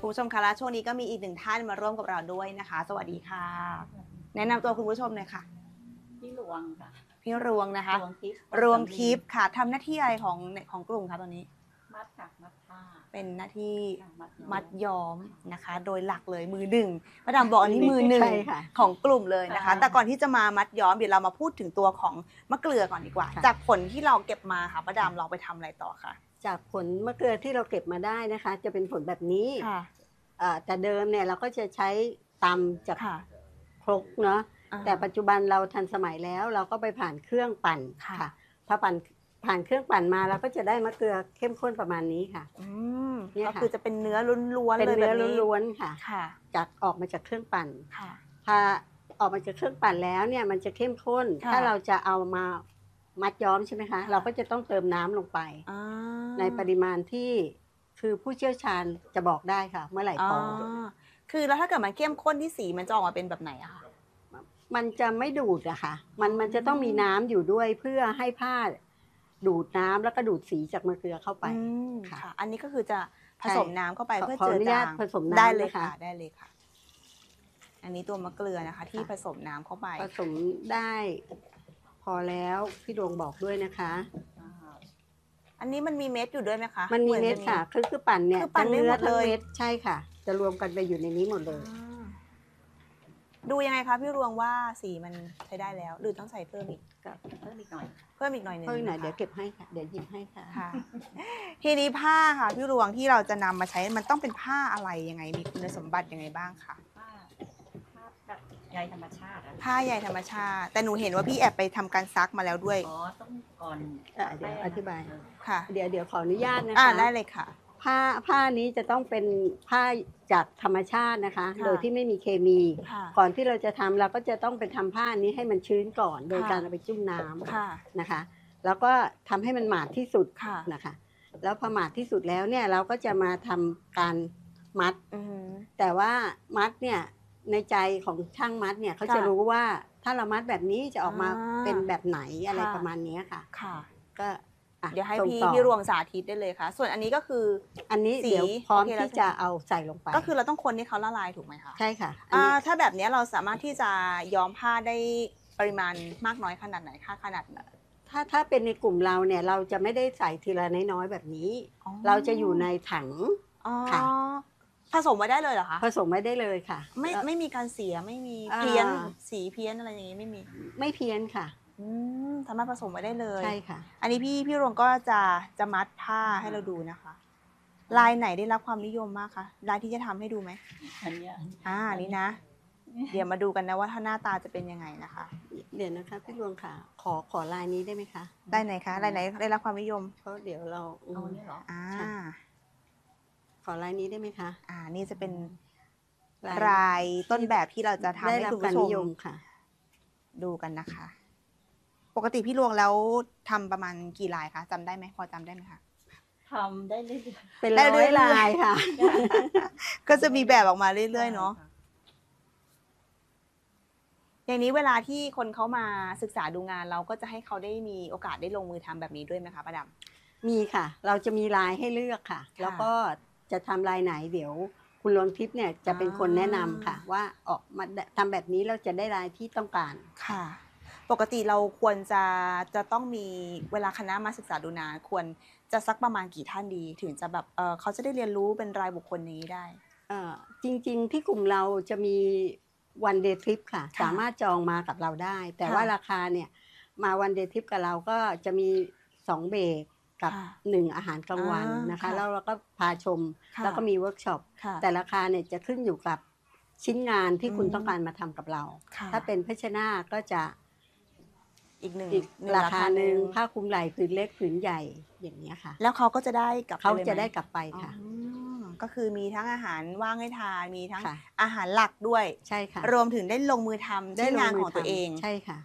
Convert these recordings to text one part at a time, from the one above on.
คุณผู้ชมคะและช่วงนี้ก็มีอีกหนึ่งท่านมาร่วมกับเราด้วยนะคะสวัสดีค่ะแนะนำตัวคุณผู้ชมหน่อยค่ะพี่รวงค่ะพี่รวงนะคะรวงทิพย์ค่ะทำหน้าที่อะไรของกลุ่มคะตอนนี้มัดค่ะมัดผ้าเป็นหน้าที่มัดย้ย้อมนะคะโดยหลักเลยมือหนึ่งมาดามบอกอันนี้มือหนึ่งของกลุ่มเลยนะคะแต่ก่อนที่จะมามัดย้อมเดี๋ยวเรามาพูดถึงตัวของมะเกลือก่อนดีกว่าจากผลที่เราเก็บมาค่ะมาดามเราไปทำอะไรต่อคะจากผลมะเกลือที่เราเก็บมาได้นะคะจะเป็นผลแบบนี้แต่เดิมเนี่ยเราก็จะใช้ตำจากครกเนาะแต่ปัจจุบันเราทันสมัยแล้วเราก็ไปผ่านเครื่องปั่นค่ะพอผ่านเครื่องปั่นมาเราก็จะได้มะเกลือเข้มข้นประมาณนี้ค่ะก็คือจะเป็นเนื้อล้วนๆเป็นเนื้อล้วนๆค่ะจากออกมาจากเครื่องปั่นพอออกมาจากเครื่องปั่นแล้วเนี่ยมันจะเข้มข้นถ้าเราจะเอามามัดย้อมใช่ไหมคะเราก็จะต้องเติมน้ำลงไปในปริมาณที่คือผู้เชี่ยวชาญจะบอกได้ค่ะเมื่อไหร่พอคือแล้วถ้าเกิดมันเข้มข้นที่สีมันจะออกมาเป็นแบบไหนอะคะมันจะไม่ดูดอะค่ะมันจะต้องมีน้ำอยู่ด้วยเพื่อให้ผ้าดูดน้ำแล้วก็ดูดสีจากมะเกลือเข้าไปค่ะอันนี้ก็คือจะผสมน้ำเข้าไปเพื่อเจือจางผสมน้ำได้เลยค่ะได้เลยค่ะอันนี้ตัวมะเกลือนะคะที่ผสมน้ำเข้าไปผสมได้พอแล้วพี่ดวงบอกด้วยนะคะอันนี้มันมีเม็ดอยู่ด้วยไหมคะมันมีเม็ดค่ะคือปั่นเนี่ยปั่นเนื้อทั้งเม็ดใช่ค่ะจะรวมกันไปอยู่ในนี้หมดเลยดูยังไงคะพี่รวงว่าสีมันใช้ได้แล้วหรือต้องใส่เพิ่มอีกเพิ่มอีกหน่อยเพิ่มอีกหน่อยนึงเพิ่มหน่อยเดี๋ยวเก็บให้ค่ะเดี๋ยวหยิบให้ค่ะทีนี้ผ้าค่ะพี่รวงที่เราจะนำมาใช้มันต้องเป็นผ้าอะไรยังไงมีคุณสมบัติยังไงบ้างคะผ้าแบบใยธรรมชาติผ้าใยธรรมชาติแต่หนูเห็นว่าพี่แอบไปทำการซักมาแล้วด้วยต้องก่อนเดี๋ยวอธิบายค่ะเดี๋ยวขออนุญาตนะคะได้เลยค่ะผ้านี้จะต้องเป็นผ้าจากธรรมชาตินะคะโดยที่ไม่มีเคมีก่อนที่เราจะทำเราก็จะต้องไปทำผ้านี้ให้มันชื้นก่อนโดยการเอาไปจุ่มน้ำนะคะแล้วก็ทำให้มันหมาดที่สุดนะคะแล้วพอหมาดที่สุดแล้วเนี่ยเราก็จะมาทำการมัดแต่ว่ามัดเนี่ยในใจของช่างมัดเนี่ยเขาจะรู้ว่าถ้าเรามัดแบบนี้จะออกมาเป็นแบบไหนอะไรประมาณนี้ค่ะก็เดี๋ยวให้พี่รวงสาธิตได้เลยค่ะส่วนอันนี้ก็คืออันนี้เดี๋ยวพร้อมที่จะเอาใส่ลงไปก็คือเราต้องคนให้เขาละลายถูกไหมคะใช่ค่ะถ้าแบบนี้เราสามารถที่จะย้อมผ้าได้ปริมาณมากน้อยขนาดไหนคะขนาดถ้าเป็นในกลุ่มเราเนี่ยเราจะไม่ได้ใส่ทีละน้อยๆแบบนี้เราจะอยู่ในถังค่ะผสมไว้ได้เลยเหรอคะผสมไว้ได้เลยค่ะไม่มีการเสียไม่มีเพี้ยนสีเพี้ยนอะไรอย่างนี้ไม่เพี้ยนค่ะสามารถผสมไว้ได้เลยใช่ค่ะอันนี้พี่รวงก็จะมัดผ้าให้เราดูนะคะลายไหนได้รับความนิยมมากคะลายที่จะทำให้ดูไหมอันนี้นี้นะเดี๋ยวมาดูกันนะว่าถ้าหน้าตาจะเป็นยังไงนะคะเดี๋ยวนะคะพี่รวงค่ะขอลายนี้ได้ไหมคะได้ไหนคะลายไหนได้รับความนิยมเพราะเดี๋ยวเราเอานี่หรอขอลายนี้ได้ไหมคะนี่จะเป็นลายต้นแบบที่เราจะทำให้คุณผู้ชมดูกันนะคะปกติพี่รวงแล้วทำประมาณกี่ลายคะจำได้ไหมพอจำได้ไหมคะทำได้เรื่อยๆเป็นร้อยลายค่ะก็จะมีแบบออกมาเรื่อยๆเนาะอย่างนี้เวลาที่คนเขามาศึกษาดูงานเราก็จะให้เขาได้มีโอกาสได้ลงมือทำแบบนี้ด้วยไหมคะป้าดำมีค่ะเราจะมีลายให้เลือกค่ะแล้วก็จะทำลายไหนเดี๋ยวคุณรวงทิพย์เนี่ยจะเป็นคนแนะนำค่ะว่าออกมาทำแบบนี้เราจะได้ลายที่ต้องการค่ะปกติเราควรจะต้องมีเวลาคณะมาศึกษาดูงานควรจะสักประมาณกี่ท่านดีถึงจะแบบเขาจะได้เรียนรู้เป็นรายบุคคลนี้ได้จริงๆที่กลุ่มเราจะมีวันเดย์ทริปค่ะสามารถจองมากับเราได้แต่ว่าราคาเนี่ยมาวันเดย์ทริปกับเราก็จะมี2เบรกกับ1อาหารกลางวันนะคะแล้วเราก็พาชมแล้วก็มีเวิร์กช็อปแต่ราคาเนี่ยจะขึ้นอยู่กับชิ้นงานที่คุณต้องการมาทำกับเราถ้าเป็นเพชรนาก็จะอีกราคาหนึ่งผ้าคลุมไหล่ผืนเล็กผืนใหญ่อย่างนี้ค่ะแล้วเขาก็จะได้กลับไปค่ะก็คือมีทั้งอาหารว่างให้ทานมีทั้งอาหารหลักด้วยใช่ค่ะรวมถึงได้ลงมือทำที่งานของตัวเองใช่ค่ะ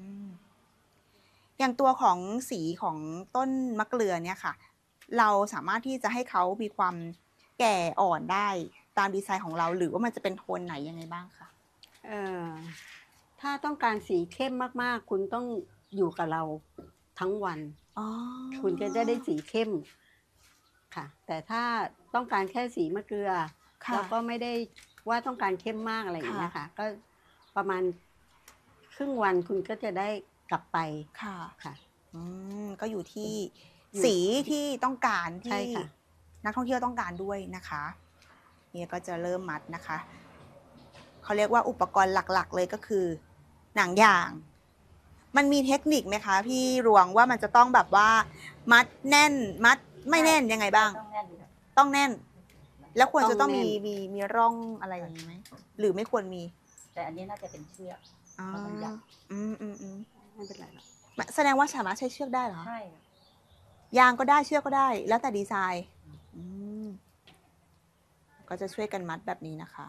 อย่างตัวของสีของต้นมะเกลือเนี่ยค่ะเราสามารถที่จะให้เขามีความแก่อ่อนได้ตามดีไซน์ของเราหรือว่ามันจะเป็นโทนไหนยังไงบ้างคะถ้าต้องการสีเข้มมากๆคุณต้องอยู่กับเราทั้งวันคุณก็จะได้สีเข้มค่ะแต่ถ้าต้องการแค่สีมะเกลือแล้วก็ไม่ได้ว่าต้องการเข้มมากอะไรอย่างเงี้ยค่ะก็ประมาณครึ่งวันคุณก็จะได้กลับไปค่ะก็อยู่ที่สีที่ต้องการที่นักท่องเที่ยวต้องการด้วยนะคะนี่ก็จะเริ่มมัดนะคะเขาเรียกว่าอุปกรณ์หลักๆเลยก็คือหนังยางมันมีเทคนิคไหมคะพี่รวงว่ามันจะต้องแบบว่ามัดแน่นมัดไม่แน่นยังไงบ้างต้องแน่นแล้วควรจะต้องมีร่องอะไรอย่างนี้ไหมหรือไม่ควรมีแต่อันนี้น่าจะเป็นเชือกมันใหญ่ไม่เป็นไรหรอกแสดงว่าสามารถใช้เชือกได้เหรอใช่ยางก็ได้เชือกก็ได้แล้วแต่ดีไซน์ก็จะช่วยกันมัดแบบนี้นะคะ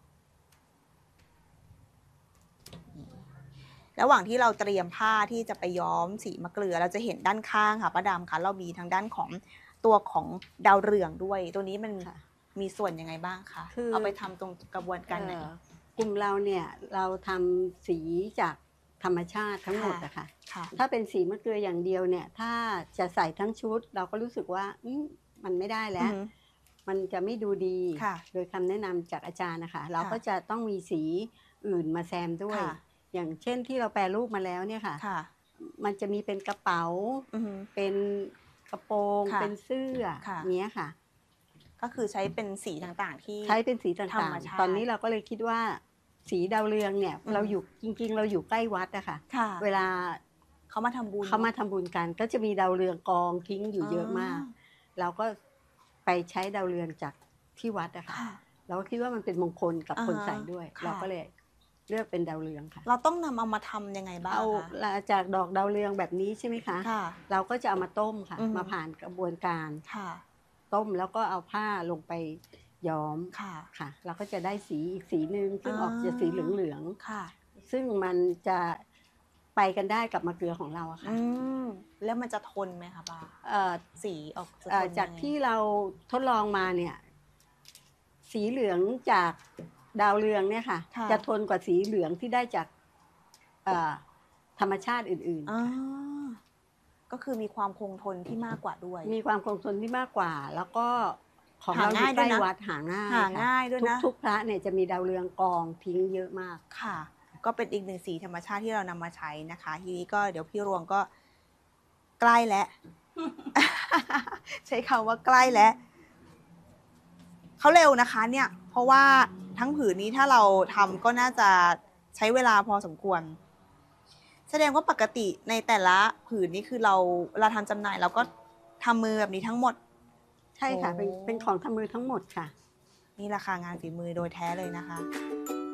ระหว่างที่เราเตรียมผ้าที่จะไปย้อมสีมะเกลือเราจะเห็นด้านข้างค่ะป้าดำคะเรามีทางด้านของตัวของดาวเรืองด้วยตัวนี้มันมีส่วนยังไงบ้างคะเอาไปทำตรงกระบวนการไหนกลุ่มเราเนี่ยเราทำสีจากธรรมชาติทั้งหมดอะค่ะถ้าเป็นสีมะเกลืออย่างเดียวเนี่ยถ้าจะใส่ทั้งชุดเราก็รู้สึกว่ามันไม่ได้แล้วมันจะไม่ดูดีโดยคำแนะนำจากอาจารย์นะคะเราก็จะต้องมีสีอื่นมาแซมด้วยอย่างเช่นที่เราแปรรูปมาแล้วเนี่ยค่ะมันจะมีเป็นกระเป๋าเป็นกระโปรงเป็นเสื้อเนี้ยค่ะก็คือใช้เป็นสีต่างๆที่ใช้เป็นสีต่างๆตอนนี้เราก็เลยคิดว่าสีดาวเรืองเนี่ยเราอยู่จริงๆเราอยู่ใกล้วัดอะค่ะเวลาเขามาทำบุญกันก็จะมีดาวเรืองกองทิ้งอยู่เยอะมากเราก็ไปใช้ดาวเรืองจากที่วัดอะค่ะเราก็คิดว่ามันเป็นมงคลกับคนใส่ด้วยเราก็เลยเลือกเป็นดาวเรืองค่ะเราต้องเอามาทำยังไงบ้างคะจากดอกดาวเรืองแบบนี้ใช่ไหมคะเราก็จะเอามาต้มค่ะมาผ่านกระบวนการต้มแล้วก็เอาผ้าลงไปย้อมค่ะเราก็จะได้สีอีกสีนึงซึ่งออกจะสีเหลืองๆซึ่งมันจะไปกันได้กับมะเกลือของเราอะค่ะแล้วมันจะทนไหมคะป้าสีออกจากที่เราทดลองมาเนี่ยสีเหลืองจากดาวเรืองเนี่ยค่ะจะทนกว่าสีเหลืองที่ได้จากธรรมชาติอื่นๆก็คือมีความคงทนที่มากกว่าด้วยมีความคงทนที่มากกว่าแล้วก็ของเราอยู่ใกล้วัดหาง่ายด้วยนะทุกพระเนี่ยจะมีดาวเรืองกองทิ้งเยอะมากค่ะก็เป็นอีกหนึ่งสีธรรมชาติที่เรานำมาใช้นะคะทีนี้ก็เดี๋ยวพี่รวงก็ใกล้แล้วใช้คำว่าใกล้แล้วเขาเร็วนะคะเนี่ยเพราะว่าทั้งผืนนี้ถ้าเราทำก็น่าจะใช้เวลาพอสมควรแสดงว่าปกติในแต่ละผืนนี้คือเราทำจำหน่ายเราก็ทำมือแบบนี้ทั้งหมดใช่ค่ะเป็นของทำมือทั้งหมดค่ะนี่ราคางานฝีมือโดยแท้เลยนะคะ